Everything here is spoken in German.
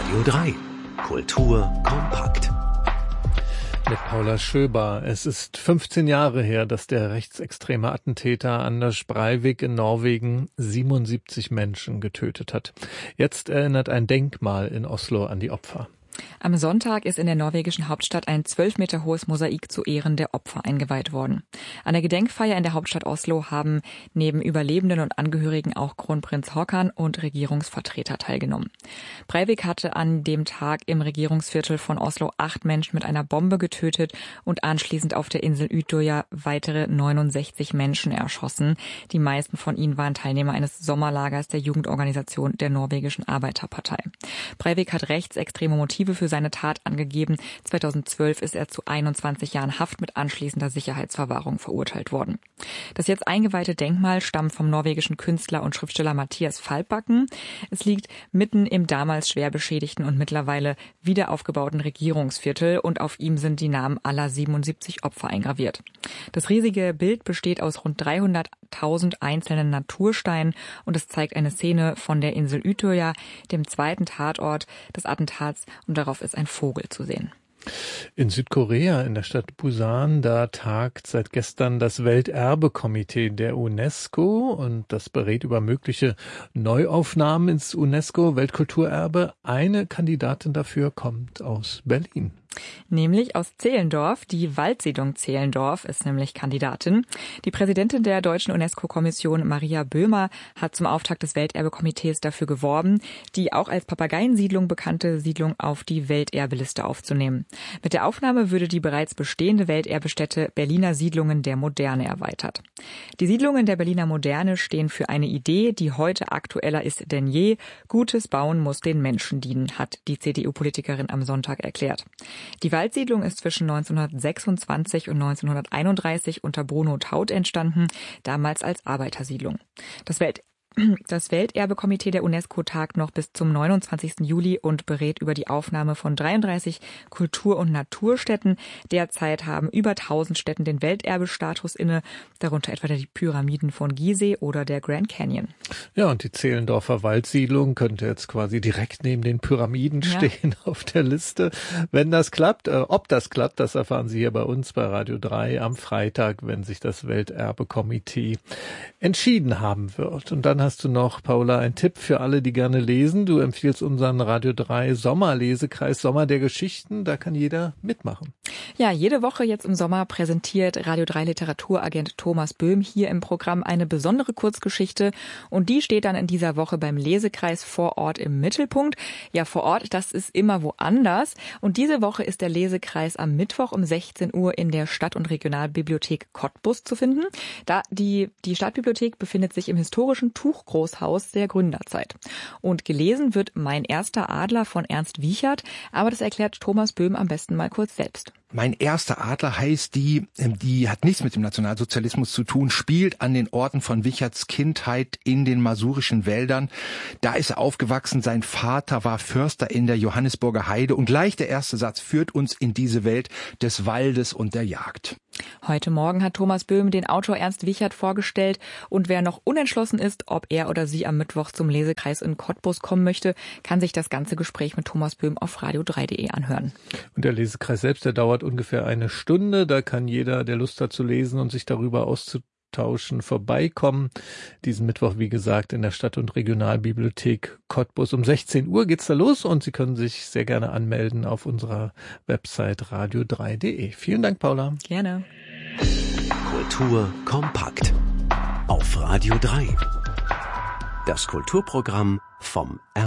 Radio 3. Kultur kompakt. Mit Paula Schöber. Es ist 15 Jahre her, dass der rechtsextreme Attentäter Anders Breivik in Norwegen 77 Menschen getötet hat. Jetzt erinnert ein Denkmal in Oslo an die Opfer. Am Sonntag ist in der norwegischen Hauptstadt ein 12 Meter hohes Mosaik zu Ehren der Opfer eingeweiht worden. An der Gedenkfeier in der Hauptstadt Oslo haben neben Überlebenden und Angehörigen auch Kronprinz Haakon und Regierungsvertreter teilgenommen. Breivik hatte an dem Tag im Regierungsviertel von Oslo 8 Menschen mit einer Bombe getötet und anschließend auf der Insel Utøya weitere 69 Menschen erschossen. Die meisten von ihnen waren Teilnehmer eines Sommerlagers der Jugendorganisation der norwegischen Arbeiterpartei. Breivik hat rechtsextreme Motive für seine Tat angegeben. 2012 ist er zu 21 Jahren Haft mit anschließender Sicherheitsverwahrung verurteilt worden. Das jetzt eingeweihte Denkmal stammt vom norwegischen Künstler und Schriftsteller Mathias Falkbakken. Es liegt mitten im damals schwer beschädigten und mittlerweile wiederaufgebauten Regierungsviertel und auf ihm sind die Namen aller 77 Opfer eingraviert. Das riesige Bild besteht aus rund 300.000 einzelnen Natursteinen und es zeigt eine Szene von der Insel Utøya, dem zweiten Tatort des Attentats, und darauf ist ein Vogel zu sehen. In Südkorea, in der Stadt Busan, da tagt seit gestern das Welterbekomitee der UNESCO und das berät über mögliche Neuaufnahmen ins UNESCO-Weltkulturerbe. Eine Kandidatin dafür kommt aus Berlin. Nämlich aus Zehlendorf. Die Waldsiedlung Zehlendorf ist nämlich Kandidatin. Die Präsidentin der deutschen UNESCO-Kommission, Maria Böhmer, hat zum Auftakt des Welterbekomitees dafür geworben, die auch als Papageiensiedlung bekannte Siedlung auf die Welterbeliste aufzunehmen. Mit der Aufnahme würde die bereits bestehende Welterbestätte Berliner Siedlungen der Moderne erweitert. Die Siedlungen der Berliner Moderne stehen für eine Idee, die heute aktueller ist denn je. Gutes Bauen muss den Menschen dienen, hat die CDU-Politikerin am Sonntag erklärt. Die Waldsiedlung ist zwischen 1926 und 1931 unter Bruno Taut entstanden, damals als Arbeitersiedlung. Das Welterbekomitee der UNESCO tagt noch bis zum 29. Juli und berät über die Aufnahme von 33 Kultur- und Naturstätten. Derzeit haben über 1000 Stätten den Welterbestatus inne, darunter etwa die Pyramiden von Gizeh oder der Grand Canyon. Ja, und die Zehlendorfer Waldsiedlung könnte jetzt quasi direkt neben den Pyramiden stehen auf der Liste. Wenn das klappt, ob das klappt, das erfahren Sie hier bei uns bei Radio 3 am Freitag, wenn sich das Welterbekomitee entschieden haben wird. Und dann hast du noch, Paula, einen Tipp für alle, die gerne lesen. Du empfiehlst unseren Radio 3 Sommerlesekreis Sommer der Geschichten. Da kann jeder mitmachen. Ja, jede Woche jetzt im Sommer präsentiert Radio 3 Literaturagent Thomas Böhm hier im Programm eine besondere Kurzgeschichte. Und die steht dann in dieser Woche beim Lesekreis vor Ort im Mittelpunkt. Ja, vor Ort, das ist immer woanders. Und diese Woche ist der Lesekreis am Mittwoch um 16 Uhr in der Stadt- und Regionalbibliothek Cottbus zu finden. Die Stadtbibliothek befindet sich im historischen Tuchgroßhaus der Gründerzeit. Und gelesen wird Mein erster Adler von Ernst Wiechert, aber das erklärt Thomas Böhm am besten mal kurz selbst. Mein erster Adler heißt die hat nichts mit dem Nationalsozialismus zu tun, spielt an den Orten von Wicherts Kindheit in den masurischen Wäldern. Da ist er aufgewachsen, sein Vater war Förster in der Johannisburger Heide und gleich der erste Satz führt uns in diese Welt des Waldes und der Jagd. Heute Morgen hat Thomas Böhm den Autor Ernst Wiechert vorgestellt und wer noch unentschlossen ist, ob er oder sie am Mittwoch zum Lesekreis in Cottbus kommen möchte, kann sich das ganze Gespräch mit Thomas Böhm auf radio3.de anhören. Und der Lesekreis selbst, der dauert ungefähr eine Stunde. Da kann jeder, der Lust hat zu lesen und sich darüber auszutauschen, vorbeikommen. Diesen Mittwoch, wie gesagt, in der Stadt- und Regionalbibliothek Cottbus. Um 16 Uhr geht's da los und Sie können sich sehr gerne anmelden auf unserer Website radio3.de. Vielen Dank, Paula. Gerne. Kultur kompakt auf Radio 3. Das Kulturprogramm vom